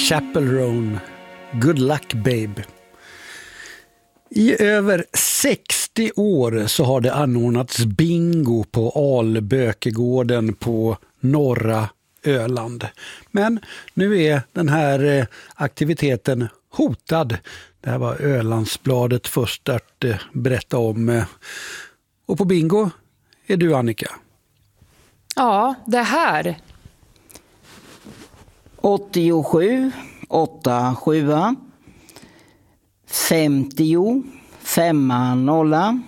Chapel Roan, Good Luck Babe. I över 60 år så har det anordnats bingo på Albökegården på norra Öland. Men nu är den här aktiviteten hotad. Det här var Ölandsbladet först att berätta om. Och på bingo är du, Annika. Ja, det här. 87, 87, 50, 50,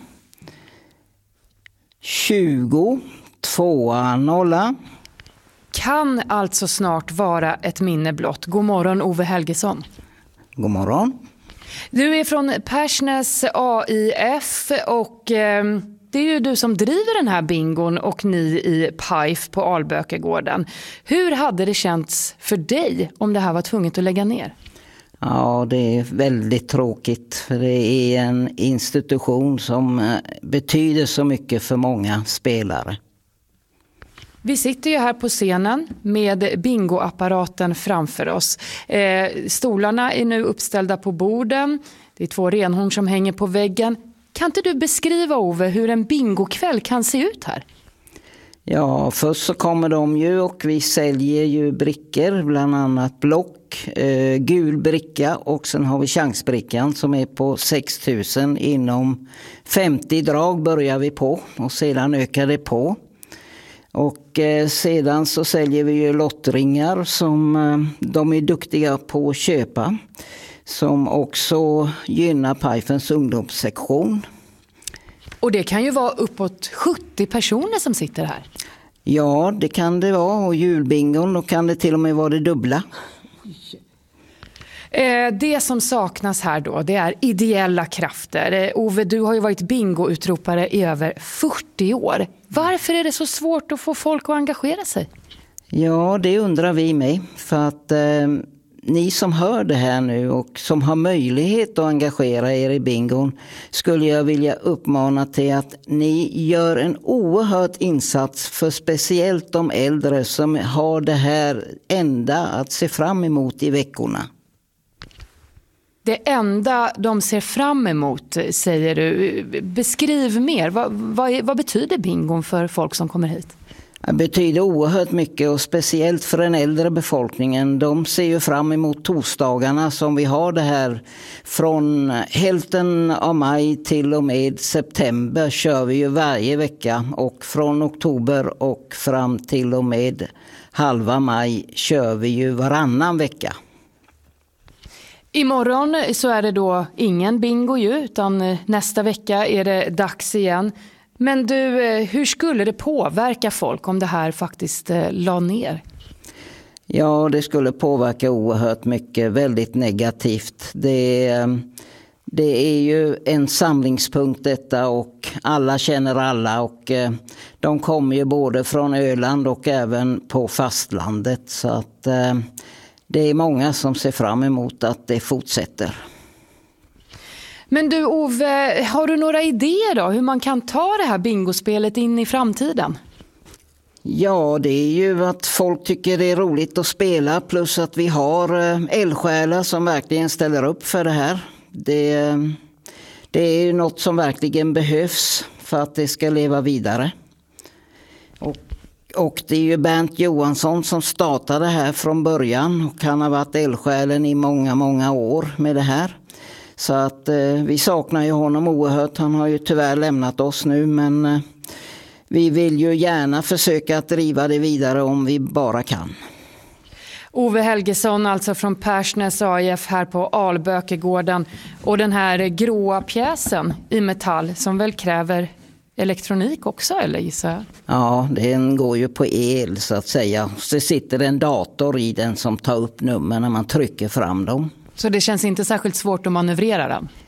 20, 20. Kan alltså snart vara ett minne blott. God morgon, Ove Helgesson. God morgon. Du är från Persnäs AIF och det är ju du som driver den här bingon och ni i PAIF på Albökegården. Hur hade det känts för dig om det här var tvunget att lägga ner? Ja, det är väldigt tråkigt för det är en institution som betyder så mycket för många spelare. Vi sitter ju här på scenen med bingoapparaten framför oss. Stolarna är nu uppställda på borden. Det är 2 renhorn som hänger på väggen. Kan inte du beskriva, Ove, hur en bingokväll kan se ut här? Ja, först så kommer de ju och vi säljer ju brickor, bland annat block, gul bricka och sen har vi chansbrickan som är på 6 000 inom 50 drag börjar vi på och sedan ökar det på. Och sedan så säljer vi ju lottringar som de är duktiga på att köpa. Som också gynnar PAIFens ungdomssektion. Och det kan ju vara uppåt 70 personer som sitter här. Ja, det kan det vara. Och julbingon, då kan det till och med vara det dubbla. Det som saknas här då, det är ideella krafter. Ove, du har ju varit bingoutropare i över 40 år. Varför är det så svårt att få folk att engagera sig? Ja, det undrar vi med. För att ni som hör det här nu och som har möjlighet att engagera er i bingon skulle jag vilja uppmana till att ni gör en oerhört insats för speciellt de äldre som har det här enda att se fram emot i veckorna. Det enda de ser fram emot, säger du. Beskriv mer. Vad betyder bingon för folk som kommer hit? Det betyder oerhört mycket och speciellt för den äldre befolkningen. De ser ju fram emot torsdagarna som vi har det här. Från hälften av maj till och med september kör vi ju varje vecka. Och från oktober och fram till och med halva maj kör vi ju varannan vecka. Imorgon så är det då ingen bingo ju, utan nästa vecka är det dags igen. Men du, hur skulle det påverka folk om det här faktiskt la ner? Ja, det skulle påverka oerhört mycket, väldigt negativt. Det är ju en samlingspunkt detta och alla känner alla och de kommer ju både från Öland och även på fastlandet så att det är många som ser fram emot att det fortsätter. Men du, Ove, har du några idéer då hur man kan ta det här bingospelet in i framtiden? Ja, det är ju att folk tycker det är roligt att spela plus att vi har eldsjälar som verkligen ställer upp för det här. Det är ju något som verkligen behövs för att det ska leva vidare. Och det är ju Bernt Johansson som startade här från början och han har varit eldsjälen i många, många år med det här. Så att vi saknar ju honom oerhört. Han har ju tyvärr lämnat oss nu men vi vill ju gärna försöka att driva det vidare om vi bara kan. Ove Helgesson alltså från Persnäs AIF här på Albökegården och den här gråa pjäsen i metall som väl kräver elektronik också, eller gissar? Ja, den går ju på el så att säga. Så sitter en dator i den som tar upp nummer när man trycker fram dem. Så det känns inte särskilt svårt att manövrera den?